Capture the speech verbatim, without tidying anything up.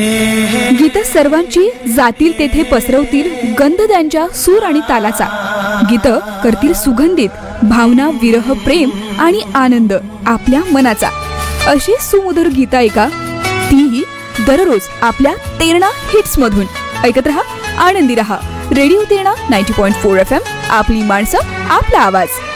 गीत सर्वांची जातील तेथे पसरवतील गंध त्यांच्या सूर आणि तालाचा. गीत करतील सुगंधित भावना, विरह, प्रेम आणि आनंद आपल्या मनाचा. अशी सुमधुर गीता ऐका, तीही दररोज आपल्या तेरणा हिट्स मधून. ऐकत रहा, आनंदी रहा. Radio Terna ninety point four F M, आपली माणसं, आपला आवाज.